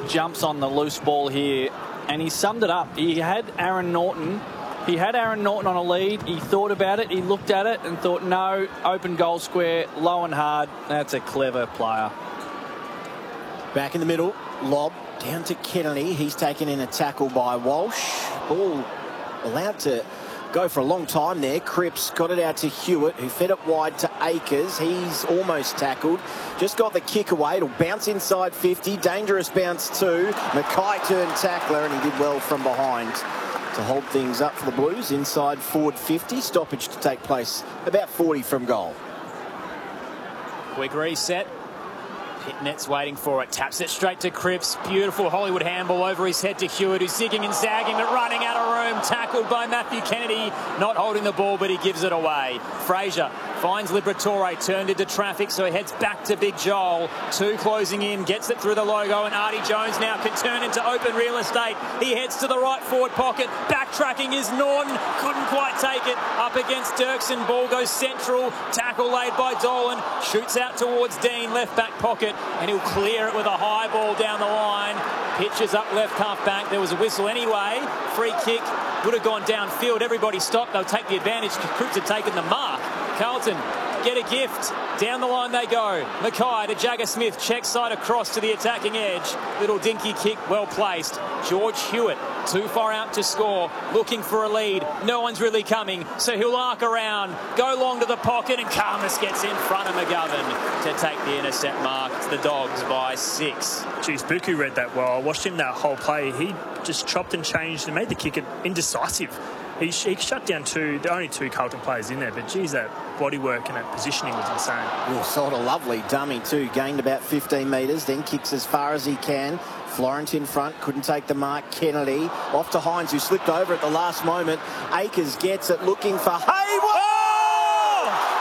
jumps on the loose ball here, and he summed it up. He had Aaron Norton. He had Aaron Norton on a lead. He thought about it. He looked at it and thought, no, open goal square, low and hard. That's a clever player. Back in the middle, lob down to Kennedy. He's taken in a tackle by Walsh. Ball allowed to go for a long time there. Cripps got it out to Hewitt, who fed it wide to Akers. He's almost tackled. Just got the kick away. It'll bounce inside 50. Dangerous bounce too. Mackay turned tackler, and he did well from behind to hold things up for the Blues inside forward 50. Stoppage to take place about 40 from goal. Quick reset. Pitnet's waiting for it. Taps it straight to Cripps. Beautiful Hollywood handball over his head to Hewitt, who's zigging and zagging but running out of room. Tackled by Matthew Kennedy. Not holding the ball, but he gives it away. Fraser finds Liberatore, turned into traffic, so he heads back to Big Joel. Two closing in, gets it through the logo, and Artie Jones now can turn into open real estate. He heads to the right forward pocket. Backtracking is Norton. Couldn't quite take it. Up against Dirksen. Ball goes central. Tackle laid by Dolan. Shoots out towards Dean, left back pocket, and he'll clear it with a high ball down the line. Pitches up left half back. There was a whistle anyway. Free kick would have gone downfield. Everybody stopped. They'll take the advantage. Cripps had taken the mark. Carlton get a gift. Down the line they go. Mackay to Jagger Smith. Check side across to the attacking edge. Little dinky kick, well placed. George Hewitt too far out to score. Looking for a lead. No one's really coming, so he'll arc around. Go long to the pocket, and Karmas gets in front of McGovern to take the intercept mark. It's the Dogs by 6. Geez, Buku read that well. I watched him that whole play. He just chopped and changed and made the kick indecisive. He shut down the only two Carlton players in there, but geez, that body work and that positioning was insane. Well, sort of lovely dummy too. Gained about 15 metres, then kicks as far as he can. Florent in front, couldn't take the mark. Kennedy off to Hines, who slipped over at the last moment. Akers gets it, looking for Hayward. Oh!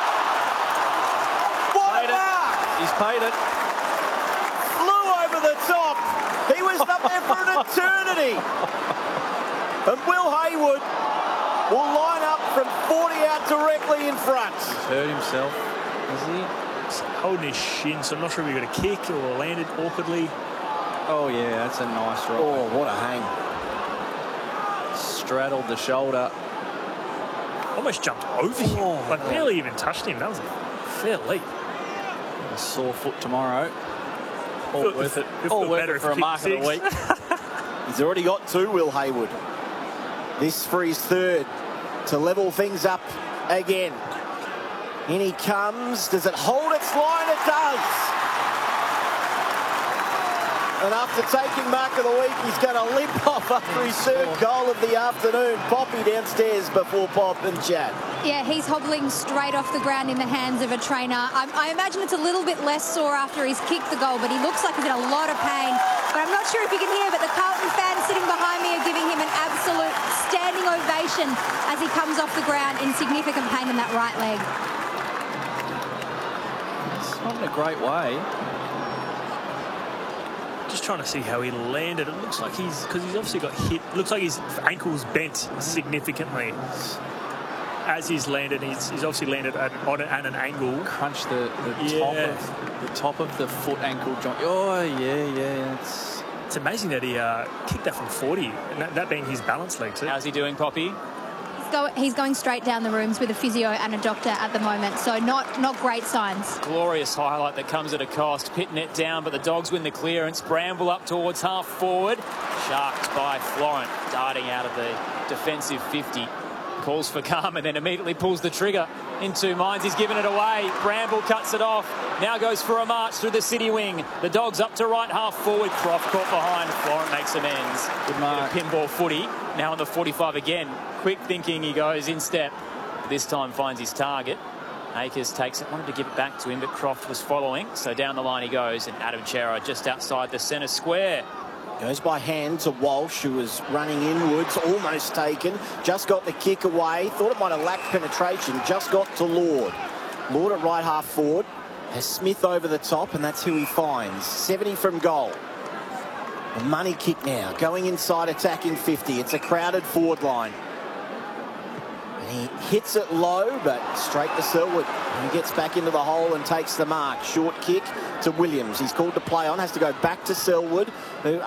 What a mark! He's paid it. Flew over the top. He was up there for an eternity. And Will Hayward will line up from 40 out directly in front. He's hurt himself, is he? He's holding his shin, so I'm not sure if he got a kick or landed awkwardly. Oh, yeah, that's a nice roll. Oh, what a hang. Straddled the shoulder. Almost jumped over him. Like, barely even touched him. That was a fair leap. A sore foot tomorrow. All Feel- worth it. feel All worth better it if for a he mark of the kicked week. He's already got two, Will Hayward. This for his third to level things up again. In he comes. Does it hold its line? It does. And after taking mark of the week, he's going to limp off after his third goal of the afternoon. Poppy downstairs before Pop and chat. Yeah, he's hobbling straight off the ground in the hands of a trainer. I imagine it's a little bit less sore after he's kicked the goal, but he looks like he's in a lot of pain. But I'm not sure if you can hear, but the Carlton fans sitting behind me are giving him an absolute standing ovation as he comes off the ground in significant pain in that right leg. It's not in a great way. Just trying to see how he landed. It looks like because he's obviously got hit. Looks like his ankle's bent significantly as he's landed. He's obviously landed at an angle. Crunch the top of the foot ankle joint. Oh, yeah. It's amazing that he kicked that from 40, and that being his balance leg too. How's he doing, Poppy? He's going straight down the rooms with a physio and a doctor at the moment, so not great signs. Glorious highlight that comes at a cost. Pitnet down, but the Dogs win the clearance. Bramble up towards half forward. Sharked by Florent, darting out of the defensive 50. Calls for calm and then immediately pulls the trigger. In two minds, he's given it away. Bramble cuts it off. Now goes for a march through the city wing. The Dogs up to right half forward. Croft caught behind. Florent makes amends. Good mark. Bit of pinball footy. Now on the 45 again. Quick thinking, he goes in step. This time finds his target. Akers takes it. Wanted to give it back to him, but Croft was following. So down the line he goes. And Adam Chera just outside the centre square. Goes by hand to Walsh, who was running inwards, almost taken. Just got the kick away. Thought it might have lacked penetration. Just got to Lord. Lord at right half forward. Has Smith over the top, and that's who he finds. 70 from goal. A money kick now. Going inside, attacking 50. It's a crowded forward line. And he hits it low, but straight to Selwood. And he gets back into the hole and takes the mark. Short kick to Williams. He's called to play on. Has to go back to Selwood, who